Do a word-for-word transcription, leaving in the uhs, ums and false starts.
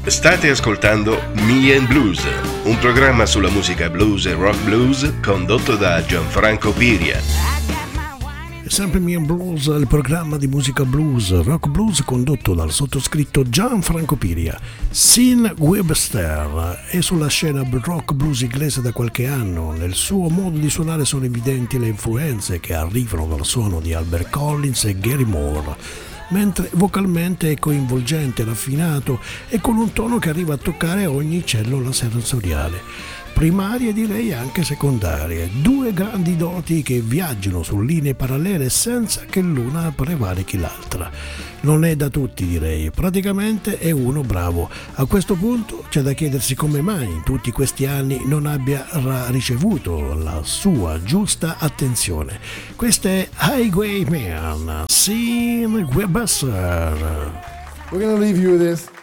State ascoltando Me and Blues, un programma sulla musica blues e rock blues condotto da Gianfranco Piria. È sempre Me and Blues, il programma di musica blues, rock blues condotto dal sottoscritto Gianfranco Piria. Sean Webster è sulla scena rock blues inglese da qualche anno. Nel suo modo di suonare sono evidenti le influenze che arrivano dal suono di Albert Collins e Gary Moore, mentre vocalmente è coinvolgente, raffinato e con un tono che arriva a toccare ogni cellula sensoriale, primarie direi anche secondarie, due grandi doti che viaggiano su linee parallele senza che l'una prevarichi l'altra. Non è da tutti direi, praticamente è uno bravo. A questo punto c'è da chiedersi come mai in tutti questi anni non abbia ricevuto la sua giusta attenzione. Questa è Highwayman, Sean Webster. We're gonna leave you with this.